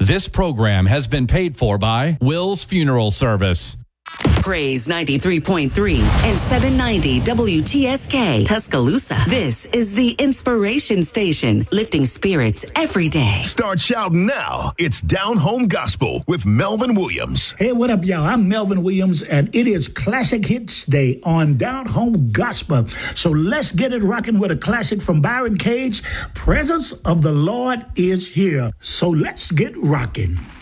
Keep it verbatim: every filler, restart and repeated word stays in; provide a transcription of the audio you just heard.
This program has been paid for by Will's Funeral Service. Praise ninety-three point three and seven ninety W T S K Tuscaloosa. This is the Inspiration Station, lifting spirits every day. Start shouting now. It's Down Home Gospel with Melvin Williams. Hey, what up, y'all? I'm Melvin Williams, and it is Classic Hits Day on Down Home Gospel. So let's get it rocking with a classic from Byron Cage. Presence of the Lord is here. So let's get rocking.